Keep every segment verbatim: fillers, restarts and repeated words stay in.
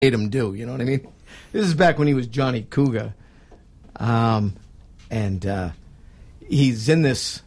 made him do. You know what I mean? This is back when he was Johnny Cougar, um, and uh, he's in this.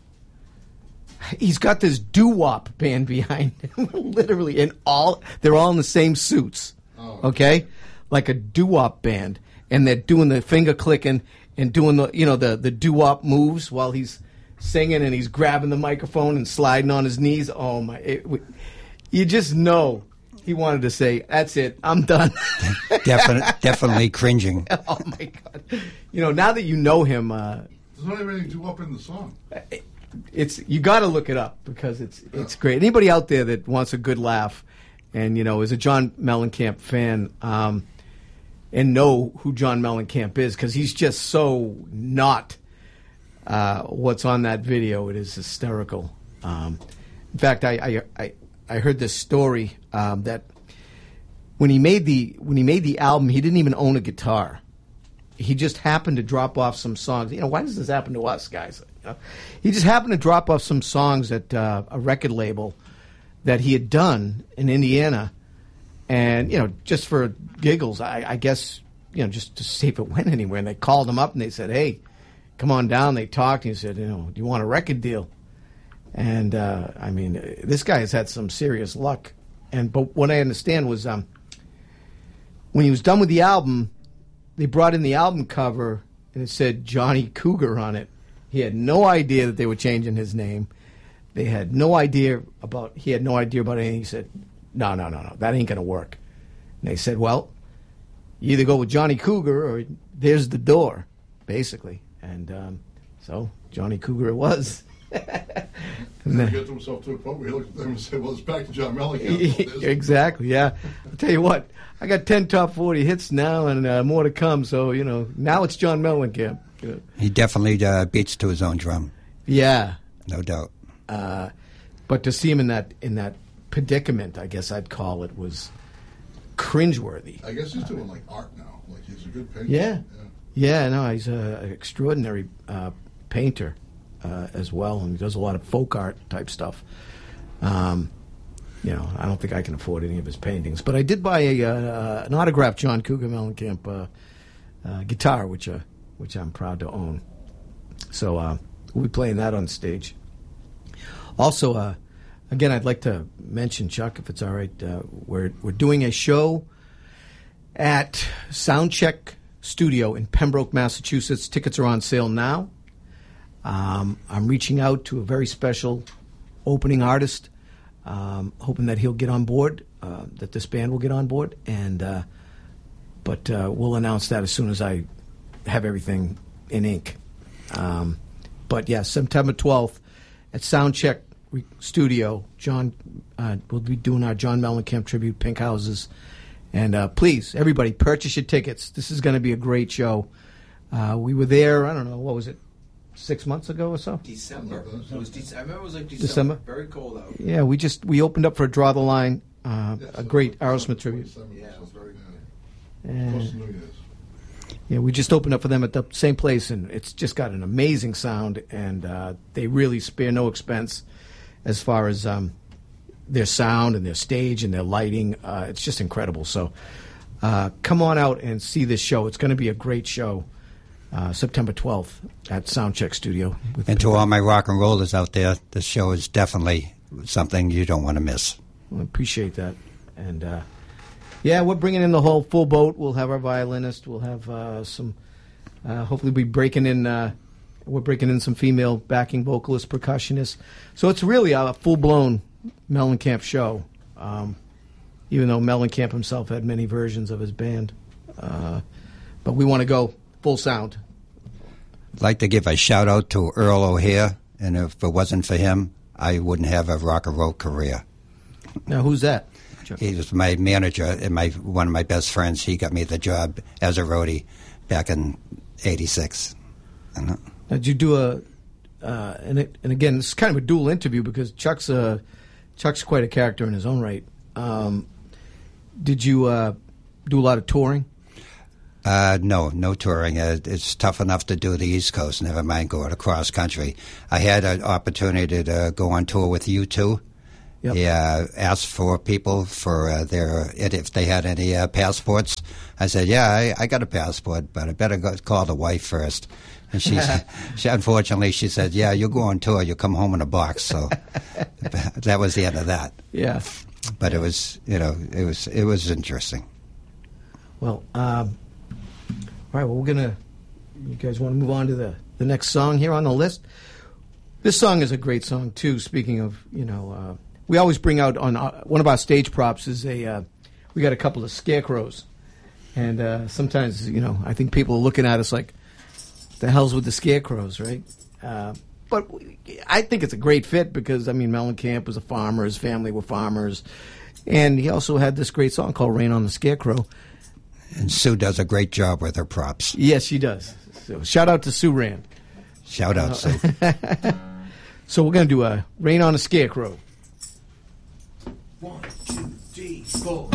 He's got this doo-wop band behind him, literally, and all they're all in the same suits. Oh, okay, like a doo-wop band, and they're doing the finger clicking and doing the you know the the doo-wop moves while he's singing, and he's grabbing the microphone and sliding on his knees. Oh my! It, you just know he wanted to say, "That's it, I'm done." Definitely, definitely cringing. Oh my God! You know, now that you know him, uh, there's not even any doo-wop in the song. It, It's you got to look it up because it's it's great. Anybody out there that wants a good laugh, and you know is a John Mellencamp fan, um, and know who John Mellencamp is because he's just so not uh, what's on that video. It is hysterical. Um, in fact, I I, I, I heard this story um, that when he made the when he made the album, he didn't even own a guitar. He just happened to drop off some songs. You know, why does this happen to us, guys? You know, he just happened to drop off some songs at uh, a record label that he had done in Indiana, and you know, just for giggles, I, I guess, you know, just to see if it went anywhere. And they called him up and they said, "Hey, come on down." They talked. And he said, "You know, do you want a record deal?" And uh, I mean, this guy has had some serious luck. And but what I understand was, um, when he was done with the album, they brought in the album cover, and it said Johnny Cougar on it. He had no idea that they were changing his name. They had no idea about, he had no idea about anything. He said, no, no, no, no, that ain't going to work. And they said, well, you either go with Johnny Cougar or there's the door, basically. And um, so Johnny Cougar it was. And then he got himself to a point where he looked at them and said, well, it's back to John Mellencamp. Exactly, yeah. I'll tell you what, I got ten top forty hits now and uh, more to come, so, you know, now it's John Mellencamp. Yeah. He definitely uh, beats to his own drum. Yeah. No doubt. Uh, but to see him in that in that predicament, I guess I'd call it, was cringeworthy. I guess he's doing, like, art now. Like, he's a good painter. Yeah. Yeah, yeah no, he's a, an extraordinary uh, painter. Uh, as well, and he does a lot of folk art type stuff. Um, you know, I don't think I can afford any of his paintings, but I did buy a uh, an autographed John Cougar Mellencamp uh, uh, guitar, which uh, which I'm proud to own. So uh, we'll be playing that on stage. Also, uh, again, I'd like to mention, Chuck, if it's all right, uh, we're we're doing a show at Soundcheck Studio in Pembroke, Massachusetts. Tickets are on sale now. Um, I'm reaching out to a very special opening artist, um, hoping that he'll get on board, uh, that this band will get on board, and uh, but uh, we'll announce that as soon as I have everything in ink. Um, but yeah, September twelfth at Soundcheck Studio, John, uh, we'll be doing our John Mellencamp tribute, Pink Houses, and uh, please, everybody, purchase your tickets. This is going to be a great show. Uh, we were there, I don't know, what was it? Six months ago or so. December. It was Dec- I remember it was like December. December. Very cold out. Yeah, we just we opened up for Draw the Line, uh, Yeah, a so great so Aerosmith tribute. Yeah, it was very good. And, Close to New Year's. yeah, we just opened up for them at the same place, and it's just got an amazing sound, and uh, they really spare no expense as far as um, their sound and their stage and their lighting. Uh, it's just incredible. So uh, come on out and see this show. It's going to be a great show. Uh, September twelfth at Soundcheck Studio. And to all my rock and rollers out there, this show is definitely something you don't want to miss. Well, I appreciate that. And, uh, yeah, we're bringing in the whole full boat. We'll have our violinist. We'll have uh, some, uh, hopefully we'll be breaking in, uh, we're breaking in some female backing vocalists, percussionists. So it's really a full-blown Mellencamp show, um, even though Mellencamp himself had many versions of his band. Uh, but we want to go full sound. I'd like to give a shout out to Earl O'Hare, and if it wasn't for him, I wouldn't have a rock and roll career. Now, who's that? He was my manager and my one of my best friends. He got me the job as a roadie back in eighty-six. Now, did you do a, uh, and, it, and again, this is kind of a dual interview because Chuck's a, Chuck's quite a character in his own right. Um, did you uh, do a lot of touring? Uh, no, no touring. Uh, it's tough enough to do the East Coast, never mind going across country. I had an opportunity to go on tour with U two, Yep. He uh, asked for people for uh, their if they had any uh, passports. I said, "Yeah, I, I got a passport, but I better go call the wife first." And she, she unfortunately, she said, "Yeah, you go on tour, you come home in a box." So that was the end of that. Yeah. But it was, you know, it was it was interesting. Well, um, all right. Well, we're gonna. You guys want to move on to the the next song here on the list? This song is a great song too. Speaking of, you know, uh, we always bring out on uh, one of our stage props is a. Uh, we got a couple of scarecrows, and uh, sometimes, you know, I think people are looking at us like, "The hell's with the scarecrows," right? Uh, but I think it's a great fit because I mean, Mellencamp was a farmer. His family were farmers, and he also had this great song called "Rain on the Scarecrow." And Sue does a great job with her props. Yes, she does. So shout out to Sue Rand. Shout out, Uh, Sue. So we're going to do a Rain on a Scarecrow. One, two, three, four.